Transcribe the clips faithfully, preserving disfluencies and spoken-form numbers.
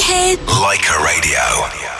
hit. Laika Radio.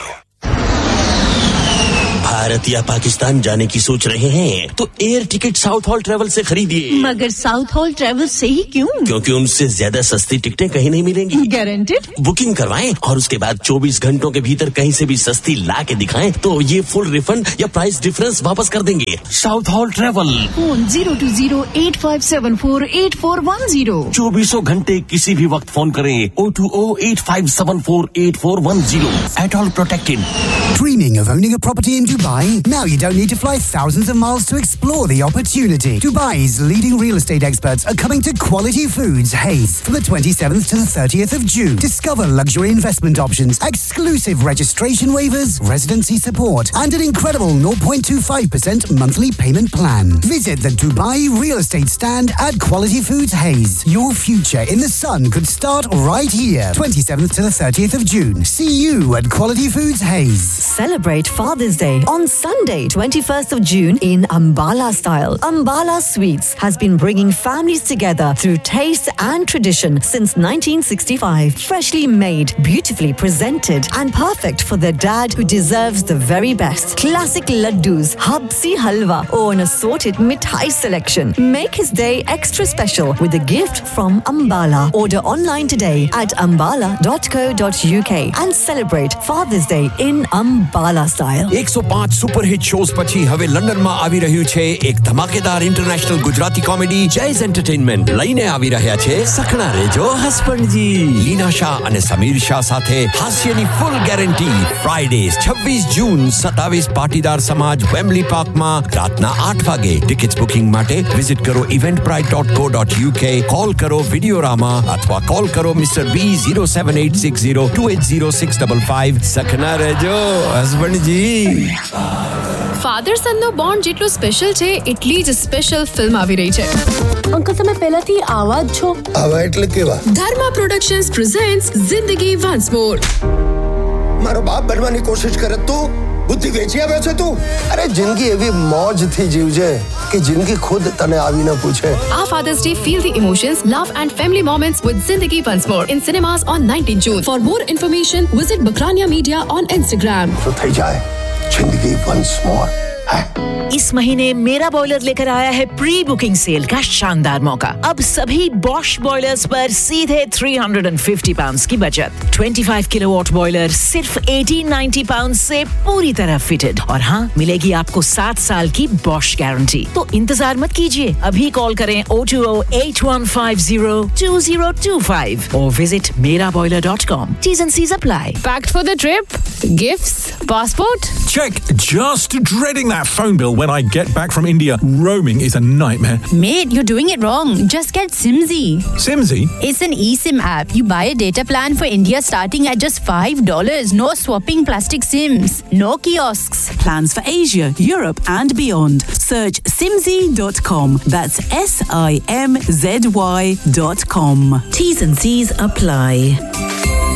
Bharat या पाकिस्तान जाने की सोच रहे हैं तो air ticket south hall travel से खरीदिए। मगर साउथ हॉल ट्रेवल से ही क्यों? क्योंकि उनसे ज्यादा सस्ती टिकटें कहीं नहीं मिलेंगी। गारंटेड? बुकिंग करवाएं और उसके बाद चौबीस घंटों के भीतर कहीं से भी सस्ती ला के दिखाएं तो ये फुल रिफंड या प्राइस डिफरेंस वापस कर देंगे। South hall travel, phone zero to zero eight five seven four eight four one zero. चौबीसों घंटे किसी भी वक्त फोन करें O two O eight five seven four eight four one zero. At all protected. Dreaming of owning a property in Dubai? Now you don't need to fly thousands of miles to explore the opportunity. Dubai's leading real estate experts are coming to Quality Foods Hayes from the twenty-seventh to the thirtieth of June. Discover luxury investment options, exclusive registration waivers, residency support, and an incredible zero point two five percent monthly payment plan. Visit the Dubai real estate stand at Quality Foods Hayes. Your future in the sun could start right here. twenty-seventh to the thirtieth of June. See you at Quality Foods Hayes. Celebrate Father's Day on Sunday, twenty-first of June in Ambala style. Ambala Sweets has been bringing families together through taste and tradition since nineteen sixty-five. Freshly made, beautifully presented, and perfect for the dad who deserves the very best. Classic laddus, habsi halwa, or an assorted mithai selection. Make his day extra special with a gift from Ambala. Order online today at ambala dot co dot uk and celebrate Father's Day in Ambala style. one oh five superhit shows પછી હવે લંડનમાં આવી રહ્યું છે એક ધમાકેદાર international Gujarati comedy જૈઝ entertainment લઈને આવી રહ્યા છે સખણા રેજો હસબન્ડજી લીના શાહ અને સમીર શાહ સાથે હાસ્યની ફૂલ ગેરંટી ફ્રાઇડેઝ છવ્વીસ જૂન સત્તાવીસ પાટીદાર સમાજ વેમ્બલી પાર્કમાં રાતના આઠ વાગે ટિકિટ્સ બુકિંગ માટે વિઝિટ કરો eventbrite dot co dot uk call કરો વિડિયોરામા અથવા કોલ કરો mister B zero seven eight six zero two eight zero six five five સખણા રેજો હસબન્ડજી father સનનો bond જેટલો સ્પેશિયલ છે એટલી જ સ્પેશિયલ ફિલ્મ આવી રહી છે. અંકલ તમે પહેલાથી આવા જ છો? આવા એટલે કેવા? ધર્મા પ્રોડક્શન્સ પ્રેઝન્ટ્સ જિંદગી વન્સ મોર. મારો બાપ બનવાની કોશિશ કરે તું બુદ્ધિ વેચી આવ્યો છે તું. અરે જિંદગી એવી મોજથી જીવજે કે જિંદગી ખુદ તને આવીને પૂછે. આ fathers day feel the emotions, love and family moments with Zindagi Once More in cinemas on nineteenth June. For more information, visit Bakrania Media on Instagram. તો થઈ જાય जिंदगी वंस मोर है। इस महीने मेरा बॉयलर लेकर आया है प्री बुकिंग सेल का शानदार मौका। अब सभी बॉश बॉयलर्स पर सीधे तीन सौ पचास पाउंड्स की बचत। पच्चीस किलोवाट बॉयलर सिर्फ अठारह सौ नब्बे पाउंड्स से पूरी तरह फिटेड और हाँ मिलेगी आपको सात साल की बॉश गारंटी। तो इंतजार मत कीजिए, अभी कॉल करें oh two oh eight one five zero two zero two five or visit mera boiler dot com. T's and C's apply. Packed for the trip? Gifts? Passport? Check. Just dreading that phone bill when I get back from India. Roaming is a nightmare. Mate, you're doing it wrong. Just get Simzy. Simzy? It's an eSIM app. You buy a data plan for India starting at just five dollars. No swapping plastic SIMs. No kiosks. Plans for Asia, Europe and beyond. Search simzy dot com. That's S I M Z Y dot com. T's and C's apply.